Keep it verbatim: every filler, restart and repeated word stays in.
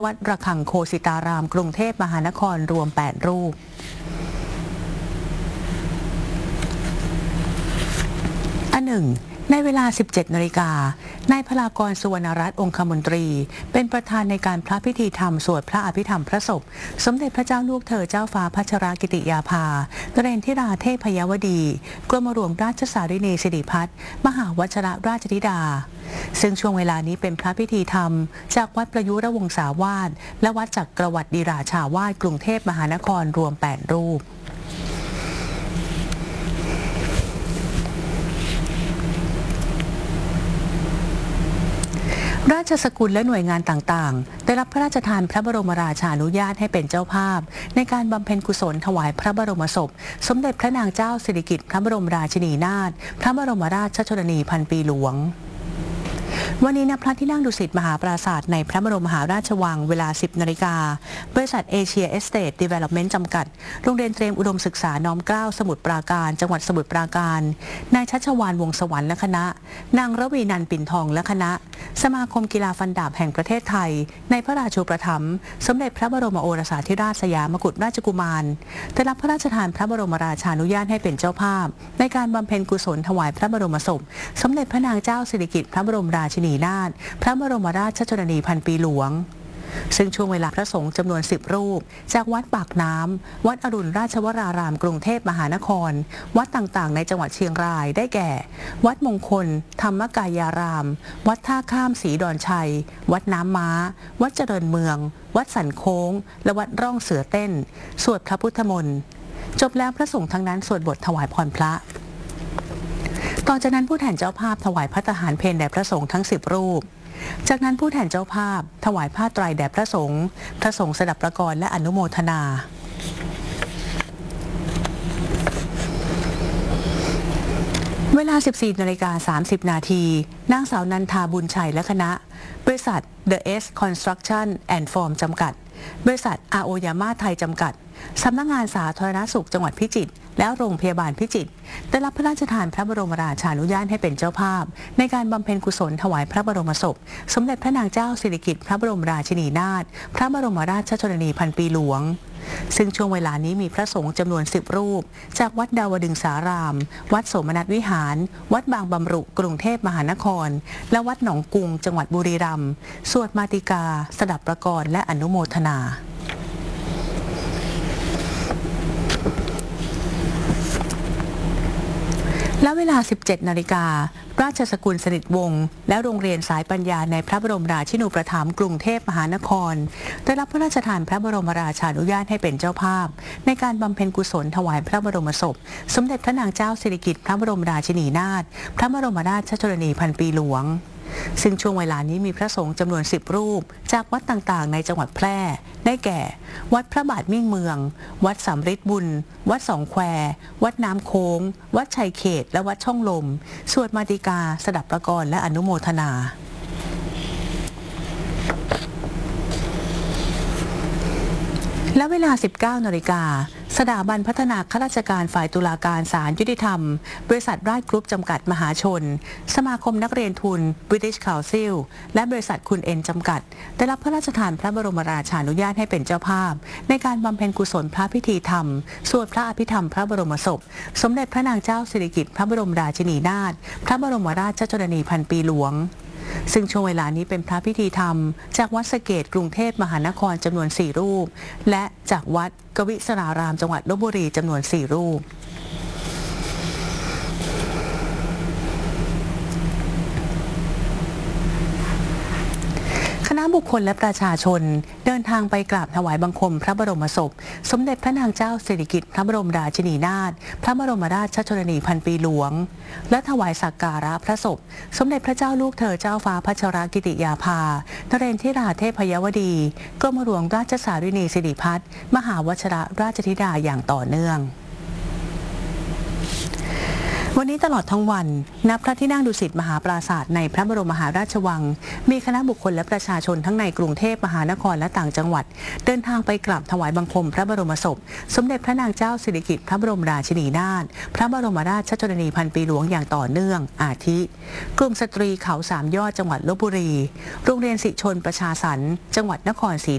วัดระฆังโคสิตารามกรุงเทพมหานครรวมแปดรูปอันหนึ่งในเวลา สิบเจ็ด นาฬิกานายพลากร สุวรรณรัตน์องคมนตรีเป็นประธานในการพระพิธีธรรมสวดพระอภิธรรมพระศพสมเด็จพระเจ้าลูกเธอเจ้าฟ้าพัชรกิติยาภานเรนทิราเทพยวดีกรมหลวงราชสารินีสิริพัฒน์มหาวชรราชธิดาซึ่งช่วงเวลานี้เป็นพระพิธีธรรมจากวัดประยุรวงศาวาสและวัดจักรวรรดิราชาวาสกรุงเทพมหานครรวมแปดรูปราชสกุลและหน่วยงานต่างๆได้รับพระราชทานพระบรมราชานุญาตให้เป็นเจ้าภาพในการบำเพ็ญกุศลถวายพระบรมศพสมเด็จพระนางเจ้าสิริกิติ์พระบรมราชินีนาถพระบรมราชชนนีพันปีหลวงวันนี้ณพระที่นั่งดุสิตมหาปราสาทในพระบรมมหาราชวังเวลา สิบ นาฬิกาบริษัทเอเชียเอสเตทดีเวล็อปเมนต์จำกัดโรงเรียนเตรียมอุดมศึกษาน้อมเกล้าสมุทรปราการจังหวัดสมุทรปราการนายชัชวาลวงสวรรค์และคณะนางระวีนันท์ปิ่นทองและคณะสมาคมกีฬาฟันดาบแห่งประเทศไทยในพระราชูปถัมภ์สมเด็จพระบรมโอรสาธิราชสยามกุฎราชกุมารได้รับพระราชทานพระบรมราชานุญาตให้เป็นเจ้าภาพในการบำเพ็ญกุศลถวายพระบรมศพสมเด็จพระนางเจ้าสิริกิติ์พระบรมราชินีนาถพระบรมราชชนนีพันปีหลวงซึ่งช่วงเวลาพระสงฆ์จำนวนสิบรูปจากวัดปากน้ำวัดอรุณราชวรารามกรุงเทพมหานครวัดต่างๆในจังหวัดเชียงรายได้แก่วัดมงคลธรรมกายารามวัดท่าข้ามศรีดอนชัยวัดน้ำม้าวัดเจริญเมืองวัดสันโค้งและวัดร่องเสือเต้นสวดพระพุทธมนต์จบแล้วพระสงฆ์ทั้งนั้นสวดบทถวายพรพระต่อจากนั้นผู้แทนเจ้าภาพถวายภัตตาหารเพลแด่พระสงฆ์ทั้งสิบรูปจากนั้นผู้แทนเจ้าภาพถวายผ้าไตรแด่พระสงฆ์พระสงฆ์สดับประกรณ์และอนุโมทนาเวลา สิบสี่ นาฬิกา สามสิบ นาทีนางสาวนันทาบุญชัยและคณะบริษัท The S Construction and Form จำกัดบริษัทอาโอยาม่าไทยจำกัดสำนักงานสาธารณสุขจังหวัดพิจิตรและโรงพยาบาลพิจิตรได้รับพระราชทานพระบรมราชานุญาตให้เป็นเจ้าภาพในการบำเพ็ญกุศลถวายพระบรมศพสมเด็จพระนางเจ้าสิริกิติ์พระบรมราชินีนาถพระบรมราชชนนีพันปีหลวงซึ่งช่วงเวลานี้มีพระสงฆ์จำนวนสิบรูปจากวัดดาวดึงสารามวัดโสมนัสวิหารวัดบางบำรุกรุงเทพมหานครและวัดหนองกุงจังหวัดบุรีรัมย์สวดมาติกาสดับประกรณ์และอนุโมทนาและเวลา สิบเจ็ด นาฬิการาชสกุลสนิทวงศ์และโรงเรียนสายปัญญาในพระบรมราชินูปถัมภ์กรุงเทพมหานครได้รับพระราชทานพระบรมราชานุญาตให้เป็นเจ้าภาพในการบำเพ็ญกุศลถวายพระบรมศพสมเด็จพระนางเจ้าสิริกิติ์พระบรมราชินีนาถพระบรมราชชนนีพันปีหลวงซึ่งช่วงเวลานี้มีพระสงฆ์จำนวนสิบรูปจากวัดต่างๆในจังหวัดแพร่ได้แก่วัดพระบาทมิ่งเมืองวัดสำริดบุญวัดสองแคววัดน้ำโค้งวัดชัยเขตและวัดช่องลมสวดมาติกาสดับประกรณ์และอนุโมทนาและเวลา สิบเก้า นาฬิกาสถาบันพัฒนาข้าราชการฝ่ายตุลาการศาลยุติธรรมบริษัทราชกรุ๊ปจำกัดมหาชนสมาคมนักเรียนทุน British Council และบริษัทคุณเอ็นจำกัดได้รับพระราชทานพระบรมราชานุญาตให้เป็นเจ้าภาพในการบำเพ็ญกุศลพระพิธีธรรมสวดพระอภิธรรมพระบรมศพสมเด็จพระนางเจ้าสิริกิติ์พระบรมราชินีนาถพระบรมราชชนนีพันปีหลวงซึ่งช่วงเวลานี้เป็นพระพิธีธรรมจากวัดสะเกษกรุงเทพมหานครจำนวนสี่รูปและจากวัดกวิศรารามจังหวัดลพบุรีจำนวนสี่รูปคณะบุคคลและประชาชนเดินทางไปกราบถวายบังคมพระบรมศพสมเด็จพระนางเจ้าสิริกิติ์พระบรมราชินีนาถพระบรมราชชนนีพันปีหลวงและถวายสักการะพระศพสมเด็จพระเจ้าลูกเธอเจ้าฟ้าพัชรกิติยาภานเรนทิราเทพยวดีกรมหลวงราชสารินีสิริพัฒน์มหาวชรราชธิดาอย่างต่อเนื่องวันนี้ตลอดทั้งวันณพระที่นั่งดุสิตมหาปราสาทในพระบรมมหาราชวังมีคณะบุคคลและประชาชนทั้งในกรุงเทพมหานครและต่างจังหวัดเดินทางไปกราบถวายบังคมพระบรมศพสมเด็จพระนางเจ้าสิริกิติ์พระบรมราชินีนาถพระบรมราชชนนีพันปีหลวงอย่างต่อเนื่องอาทิกลุ่มสตรีเขาสามยอดจังหวัดลพบุรีโรงเรียนศิชนประชาสรรค์จังหวัดนครศรี